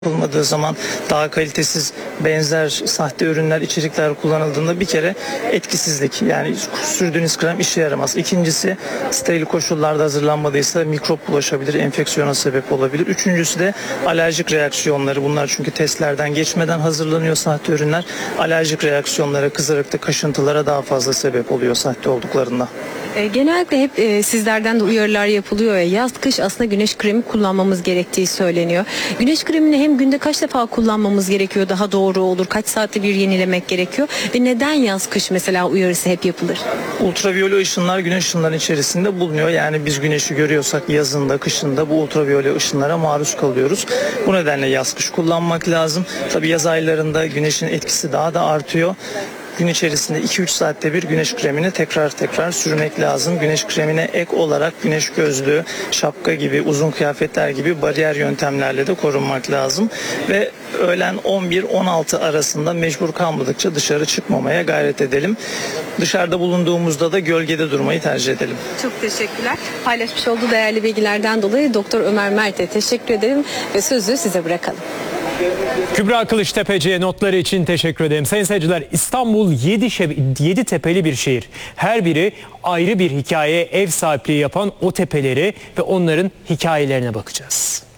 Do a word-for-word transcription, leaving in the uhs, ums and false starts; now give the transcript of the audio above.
yapılmadığı zaman, daha kalitesiz benzer sahte ürünler, içerikler kullanıldığında bir kere etkisizlik, yani sürdüğünüz krem işe yaramaz. İkincisi, steril koşullarda hazırlanmadıysa mikrop bulaşabilir, enfeksiyona sebep olabilir. Üçüncüsü de alerjik reaksiyonları. Bunlar çünkü testlerden geçmeden hazırlanıyor sahte ürünler. Alerjik reaksiyonlara, kızarıkta kaşıntılara daha fazla sebep oluyor sahte olduklarında. E, genellikle hep e, sizlerden de uyarılar yapılıyor ya, yaz kış aslında güneş kremi kullanmamız gerektiği söyleniyor. Güneş kremini hem günde kaç defa kullanmamız gerekiyor daha doğru olur, kaç saatte bir yenilemek gerekiyor ve neden yaz kış mesela uyarısı hep yapılır? Ultraviyole ışınlar güneş ışınlarının içerisinde bulunuyor. Yani biz güneşi görüyorsak yazında, kışında bu ultraviyole ışınlara maruz kalıyoruz. Bu nedenle yaz kış kullanmak lazım. Tabii yaz aylarında güneşin etkisi daha da artıyor. Gün içerisinde iki üç saatte bir güneş kremini tekrar tekrar sürmek lazım. Güneş kremine ek olarak güneş gözlüğü, şapka gibi, uzun kıyafetler gibi bariyer yöntemlerle de korunmak lazım. Ve öğlen on bir on altı arasında mecbur kalmadıkça dışarı çıkmamaya gayret edelim. Dışarıda bulunduğumuzda da gölgede durmayı tercih edelim. Çok teşekkürler. Paylaşmış olduğu değerli bilgilerden dolayı Doktor Ömer Mert'e teşekkür ederim ve sözü size bırakalım. Kübra Kılıçtepeci'ye notları için teşekkür ederim. Sayın seyirciler, İstanbul yedi tepeli bir şehir. Her biri ayrı bir hikayeye ev sahipliği yapan o tepeleri ve onların hikayelerine bakacağız.